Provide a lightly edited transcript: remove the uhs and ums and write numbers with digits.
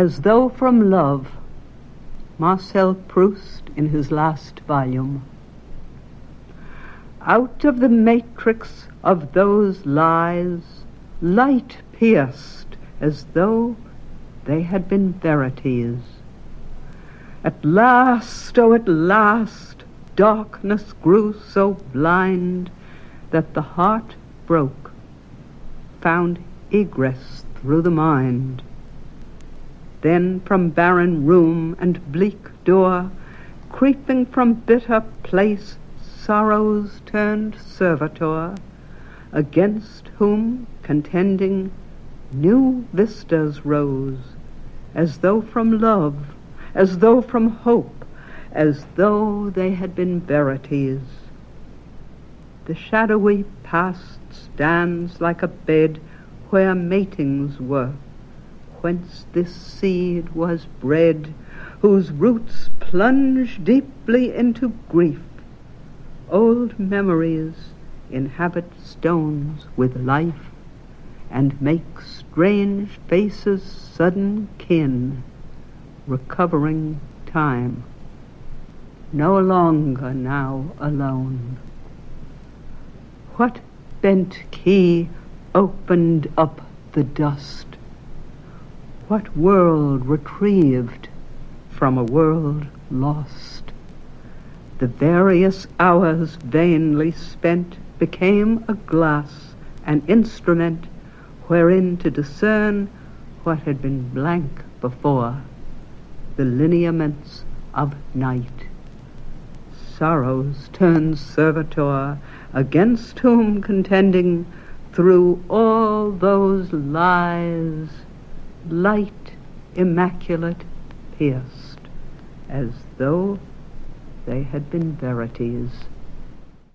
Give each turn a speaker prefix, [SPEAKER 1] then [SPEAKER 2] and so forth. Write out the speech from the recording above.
[SPEAKER 1] As though from love, Marcel Proust in his last volume. Out of the matrix of those lies, light pierced as though they had been verities. At last, oh at last, darkness grew so blind that the heart broke, found egress through the mind. Then from barren room and bleak door, creeping from bitter place, sorrow's turned servitor, against whom contending new vistas rose, as though from love, as though from hope, as though they had been verities. The shadowy past stands like a bed where matings were, whence this seed was bred, whose roots plunge deeply into grief. Old memories inhabit stones with life, and make strange faces sudden kin, recovering time, no longer now alone. What bent key opened up the dust? What world retrieved from a world lost? The various hours vainly spent became a glass, an instrument wherein to discern what had been blank before, the lineaments of night. Sorrow's turned servitor, against whom contending through all those lies, light immaculate pierced, as though they had been verities.